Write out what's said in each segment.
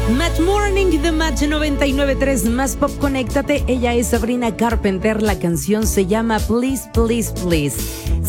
Match Morning de Match 99.3 Más Pop, conéctate. Ella es Sabrina Carpenter. La canción se llama Please, Please, Please.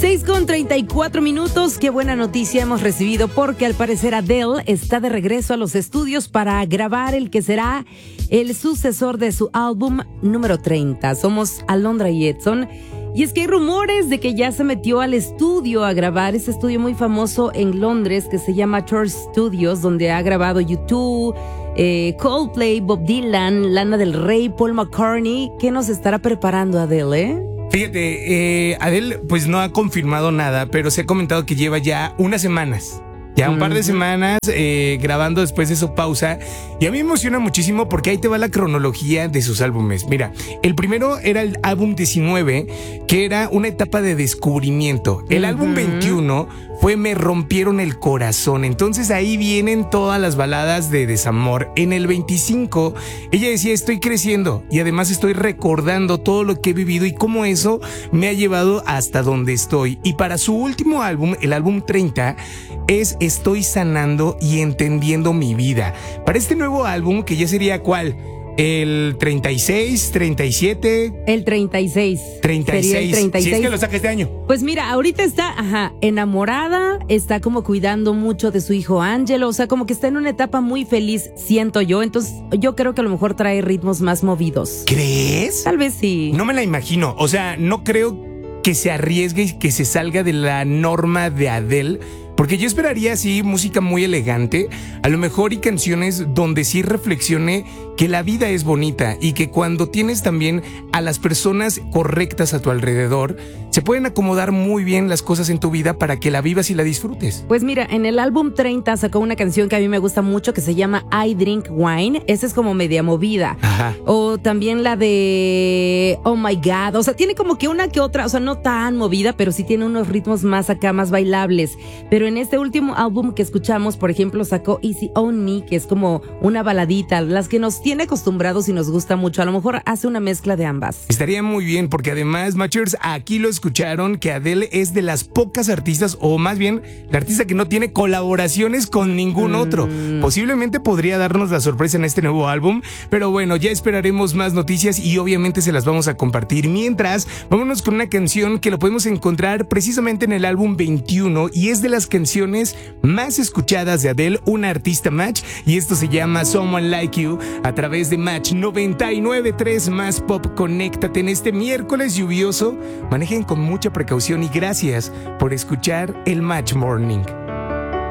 6:34. Qué buena noticia hemos recibido, porque al parecer Adele está de regreso a los estudios para grabar el que será el sucesor de su álbum número 30. Somos Alondra y Edson. Y es que hay rumores de que ya se metió al estudio a grabar, ese estudio muy famoso en Londres que se llama Church Studios, donde ha grabado U2, Coldplay, Bob Dylan, Lana del Rey, Paul McCartney. ¿Qué nos estará preparando Adele, Fíjate, Adele pues no ha confirmado nada, pero se ha comentado que lleva ya unas semanas. Ya un par de semanas grabando, después de su pausa. Y a mí me emociona muchísimo porque ahí te va la cronología de sus álbumes. Mira, el primero era el álbum 19, que era una etapa de descubrimiento. El álbum 21 fue Me Rompieron el Corazón. Entonces ahí vienen todas las baladas de desamor. En el 25, ella decía, estoy creciendo y además estoy recordando todo lo que he vivido y cómo eso me ha llevado hasta donde estoy. Y para su último álbum, el álbum 30, es Estoy sanando y entendiendo mi vida. Para este nuevo álbum, que ya sería ¿cuál? El 36, 37. El 36. 36. Sería el 36. Si es que lo saca este año. Pues mira, ahorita está, enamorada, está como cuidando mucho de su hijo Ángelo, o sea, como que está en una etapa muy feliz, siento yo. Entonces, yo creo que a lo mejor trae ritmos más movidos. ¿Crees? Tal vez sí. No me la imagino. O sea, no creo que se arriesgue y que se salga de la norma de Adele. Porque yo esperaría así música muy elegante, a lo mejor y canciones donde sí reflexione que la vida es bonita y que cuando tienes también a las personas correctas a tu alrededor, se pueden acomodar muy bien las cosas en tu vida para que la vivas y la disfrutes. Pues mira, en el álbum 30 sacó una canción que a mí me gusta mucho que se llama I Drink Wine. Esa es como media movida. Ajá. O también la de Oh My God. O sea, tiene como que una que otra, o sea, no tan movida, pero sí tiene unos ritmos más acá, más bailables. Pero en este último álbum que escuchamos, por ejemplo, sacó Easy On Me, que es como una baladita, las que nos tiene acostumbrados y nos gusta mucho. A lo mejor hace una mezcla de ambas. Estaría muy bien, porque además, Matchers, aquí lo escucharon, que Adele es de las pocas artistas, o más bien, la artista que no tiene colaboraciones con ningún otro. Posiblemente podría darnos la sorpresa en este nuevo álbum, pero bueno, ya esperaremos más noticias y obviamente se las vamos a compartir. Mientras, vámonos con una canción que lo podemos encontrar precisamente en el álbum 21 y es de las canciones más escuchadas de Adele, una artista Match, y esto se llama Someone Like You a través de Match 99.3 Más Pop. Conéctate en este miércoles lluvioso. Manejen con mucha precaución y gracias por escuchar el Match Morning.